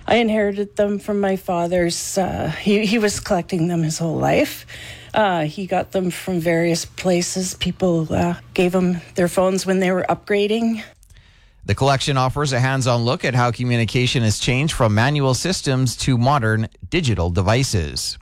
I inherited them from my father's. He was collecting them his whole life. He got them from various places. People gave him their phones when they were upgrading. The collection offers a hands-on look at how communication has changed from manual systems to modern digital devices.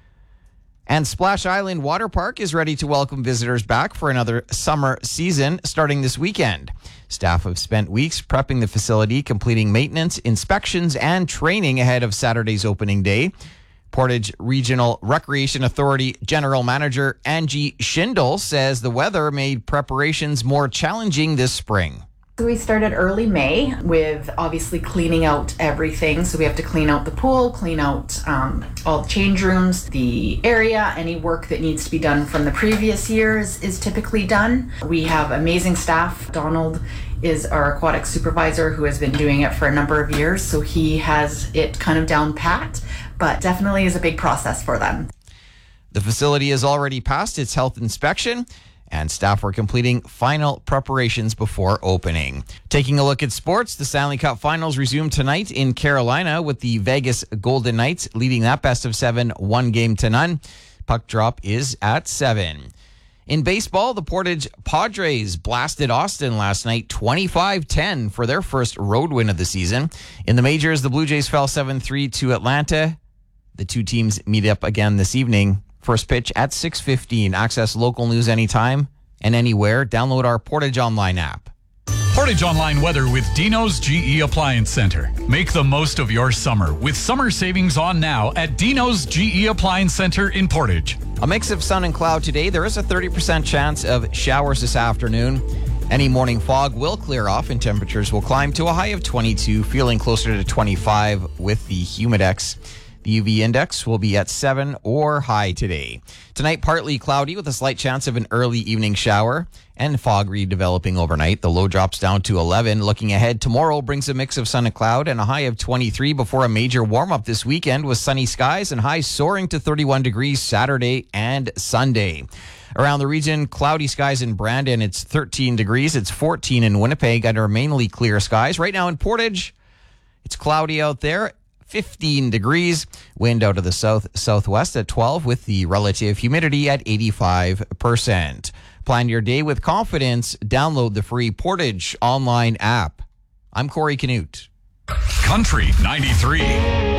And Splash Island Water Park is ready to welcome visitors back for another summer season starting this weekend. Staff have spent weeks prepping the facility, completing maintenance, inspections, and training ahead of Saturday's opening day. Portage Regional Recreation Authority General Manager Angie Schindel says the weather made preparations more challenging this spring. So we started early May with obviously cleaning out everything. So we have to clean out the pool, clean out all the change rooms, the area. Any work that needs to be done from the previous years is typically done. We have amazing staff. Donald is our aquatic supervisor who has been doing it for a number of years. So he has it kind of down pat, but definitely is a big process for them. The facility has already passed its health inspection, and staff were completing final preparations before opening. Taking a look at sports, the Stanley Cup Finals resume tonight in Carolina with the Vegas Golden Knights leading that best of 7, 1-0. Puck drop is at 7. In baseball, the Portage Padres blasted Austin last night 25-10 for their first road win of the season. In the majors, the Blue Jays fell 7-3 to Atlanta. The two teams meet up again this evening. First pitch at 6:15. Access local news anytime and anywhere. Download our Portage Online app. Portage Online weather with Dino's GE Appliance Center. Make the most of your summer with summer savings on now at Dino's GE Appliance Center in Portage. A mix of sun and cloud today. There is a 30% chance of showers this afternoon. Any morning fog will clear off and temperatures will climb to a high of 22, feeling closer to 25 with the Humidex. The UV index will be at 7 or high today. Tonight, partly cloudy with a slight chance of an early evening shower and fog redeveloping overnight. The low drops down to 11. Looking ahead, tomorrow brings a mix of sun and cloud and a high of 23 before a major warm-up this weekend with sunny skies and highs soaring to 31 degrees Saturday and Sunday. Around the region, cloudy skies in Brandon. It's 13 degrees. It's 14 in Winnipeg under mainly clear skies. Right now in Portage, it's cloudy out there. 15 degrees, wind out of the southwest at 12 with the relative humidity at 85%. Plan your day with confidence. Download the free Portage Online app. I'm Corey Canute. Country 93.